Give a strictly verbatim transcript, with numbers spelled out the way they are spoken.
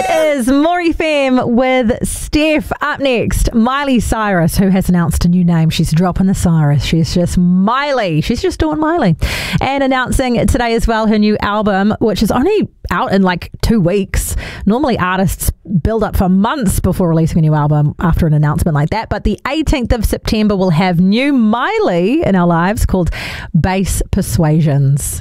It is More F M with Steph. Up next, Miley Cyrus, who has announced a new name. She's dropping the Cyrus. She's just Miley. She's just doing Miley. And announcing today as well her new album, which is only out in like two weeks. Normally artists build up for months before releasing a new album after an announcement like that. But the eighteenth of September will have new Miley in our lives called Bass Persuasions.